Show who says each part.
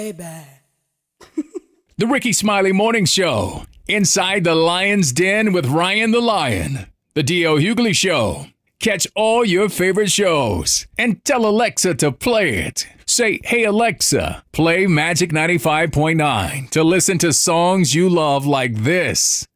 Speaker 1: The Ricky Smiley Morning Show. Inside the Lion's Den with Ryan the Lion. The D.L. Hughley Show. Catch all your favorite shows and tell Alexa to play it. Say, hey Alexa, play Magic 95.9 to listen to songs you love like this.